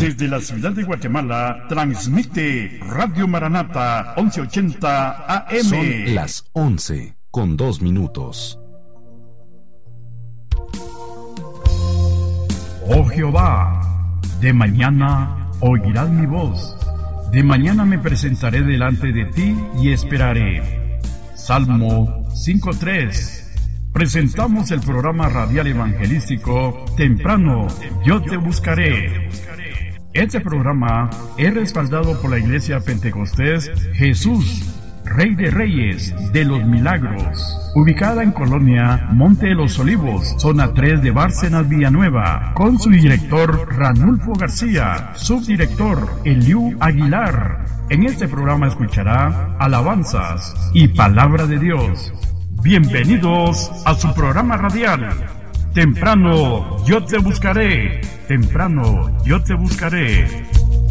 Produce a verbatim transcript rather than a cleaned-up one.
Desde la ciudad de Guatemala, transmite Radio Maranata once ochenta A M. Son las once con dos minutos. Oh Jehová, de mañana oirás mi voz. De mañana me presentaré delante de ti y esperaré. Salmo cinco tres. Presentamos el programa radial evangelístico Temprano yo te buscaré. Este programa es respaldado por la Iglesia Pentecostés Jesús, Rey de Reyes de los Milagros, ubicada en Colonia Monte de los Olivos, zona tres de Bárcenas, Villanueva, con su director Ranulfo García, subdirector Eliú Aguilar. En este programa escuchará alabanzas y palabra de Dios. Bienvenidos a su programa radial. Temprano yo te buscaré. Temprano yo te buscaré.